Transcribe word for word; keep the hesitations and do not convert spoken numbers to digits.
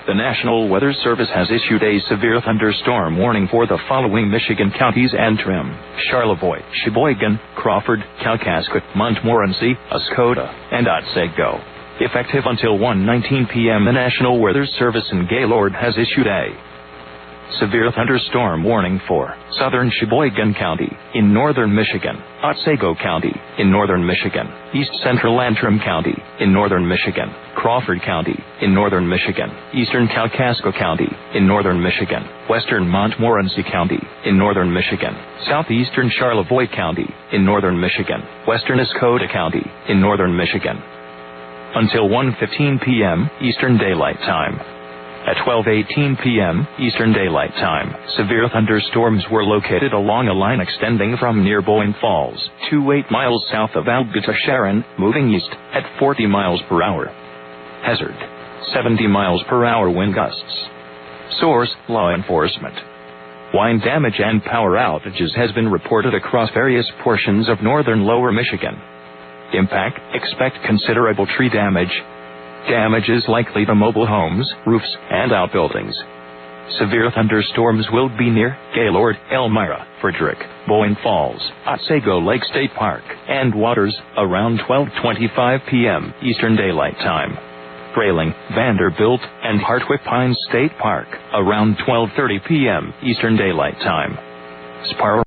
The National Weather Service has issued a severe thunderstorm warning for the following Michigan counties: Antrim, Charlevoix, Sheboygan, Crawford, Kalkaska, Montmorency, Oscoda, and Otsego. Effective until one nineteen p m the National Weather Service in Gaylord has issued a severe thunderstorm warning for southern Sheboygan County, in northern Michigan, Otsego County, in northern Michigan, east central Antrim County, in northern Michigan, Crawford County, in northern Michigan, eastern Kalkaska County, in northern Michigan, western Montmorency County, in northern Michigan, southeastern Charlevoix County, in northern Michigan, western Oscoda County, in northern Michigan. Until one fifteen p m Eastern Daylight Time. At twelve eighteen p m Eastern Daylight Time, severe thunderstorms were located along a line extending from near Boyne Falls to eight miles south of Alberta Sharon, moving east at forty miles per hour. Hazard: seventy miles per hour wind gusts. Source: law enforcement. Wind damage and power outages has been reported across various portions of northern lower Michigan. Impact: expect considerable tree damage. Damage is likely to mobile homes, roofs, and outbuildings. Severe thunderstorms will be near Gaylord, Elmira, Frederick, Boyne Falls, Otsego Lake State Park, and Waters, around twelve twenty-five p m Eastern Daylight Time. Grayling, Vanderbilt, and Hartwick Pines State Park, around twelve thirty p m Eastern Daylight Time. Sparrow